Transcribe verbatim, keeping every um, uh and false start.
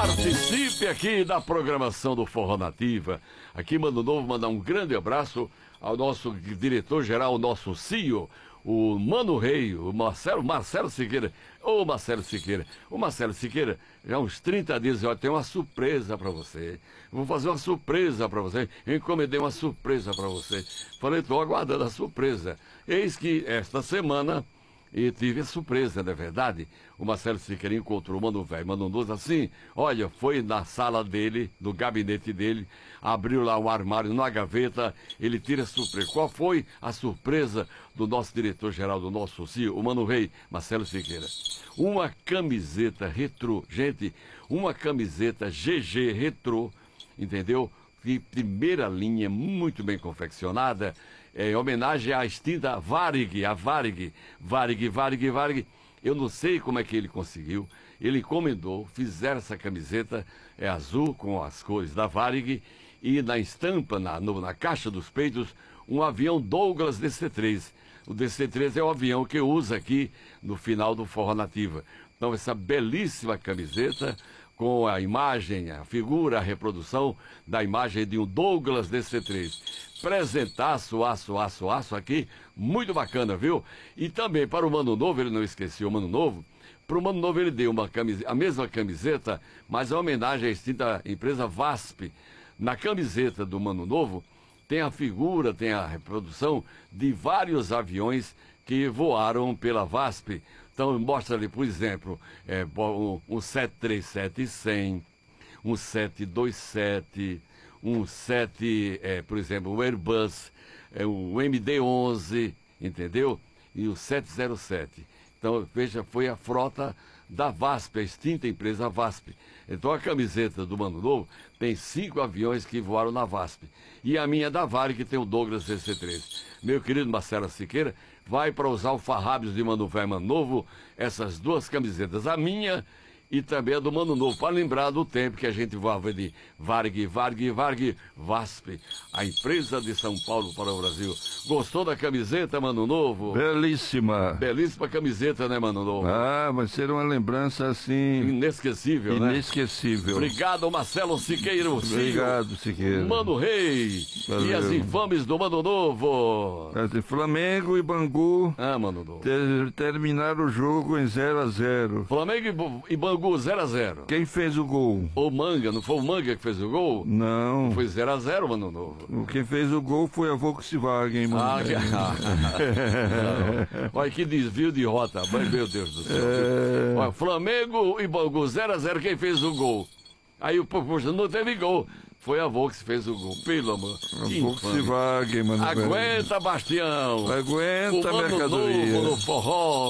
Participe aqui da programação do Forró Nativa. Aqui, Mano Novo, mandar um grande abraço ao nosso diretor-geral, o nosso C E O, o Mano Rei, o Marcelo, Marcelo Siqueira. Ô, Marcelo Siqueira. O Marcelo Siqueira, já há uns trinta dias, eu tenho uma surpresa pra você. Vou fazer uma surpresa pra você. Eu encomendei uma surpresa pra você. Falei, tô aguardando a surpresa. Eis que esta semana... E tive a surpresa, não é verdade? O Marcelo Siqueira encontrou o Mano Velho, Mano Novo, assim, olha, foi na sala dele, no gabinete dele, abriu lá o armário, na gaveta, ele tira a surpresa. Qual foi a surpresa do nosso diretor-geral, do nosso C E O, o Mano Rei, Marcelo Siqueira? Uma camiseta retrô, gente, uma camiseta G G retrô, entendeu? De primeira linha, muito bem confeccionada, é, em homenagem à extinta Varig, a Varig, Varig, Varig, Varig. Eu não sei como é que ele conseguiu, ele encomendou, fizeram essa camiseta, é azul com as cores da Varig, e na estampa, na, no, na caixa dos peitos, um avião Douglas D C três. O D C três é o avião que eu uso aqui no final do Forró Nativa. Então, essa belíssima camiseta, com a imagem, a figura, a reprodução da imagem de um Douglas D C três. Presentaço, aço, aço, aço aqui, muito bacana, viu? E também para o Mano Novo, ele não esqueceu o Mano Novo, para o Mano Novo ele deu uma camiseta, a mesma camiseta, mas a homenagem à extinta empresa VASP. Na camiseta do Mano Novo tem a figura, tem a reprodução de vários aviões que voaram pela VASP. Então mostra ali, por exemplo, é, um, um sete três sete cem, um sete dois sete, um sete, é, por exemplo, o Airbus, é, o M D onze, entendeu? E o sete zero sete. Então, veja, foi a frota da VASP, a extinta empresa VASP. Então, a camiseta do Mano Novo tem cinco aviões que voaram na VASP. E a minha da Varig, que tem o Douglas D C três. Meu querido Marcelo Siqueira, vai para usar o Farrábios de Mano Velho e Mano Novo, essas duas camisetas, a minha e também a do Mano Novo, para lembrar do tempo que a gente voava de Varig, Varig, Varig, VASP, a empresa de São Paulo para o Brasil. Gostou da camiseta, Mano Novo? Belíssima. Belíssima camiseta, né, Mano Novo? Ah, vai ser uma lembrança assim... Inesquecível, né? Inesquecível. Obrigado, Marcelo Siqueira. Obrigado, Siqueira. Mano Rei. Valeu. E as infames do Mano Novo. Flamengo e Bangu Ah, Mano Novo. ter, terminaram o jogo em zero a zero. Flamengo e Bangu zero a zero. Quem fez o gol? O Manga, não foi o Manga que fez o gol? Não. Foi zero a zero, Mano Novo. Quem fez o gol foi a Volkswagen, mano. Ah, que... Olha que desvio de rota, mas meu Deus do céu. É... Olha, Flamengo e Bangu zero a zero, quem fez o gol? Aí o poxa, não teve gol. Foi a Volks que fez o gol. Pelo amor. A Volkswagen, mano. Aguenta, Bastião. Aguenta, o Mano mercadoria. Novo no forró.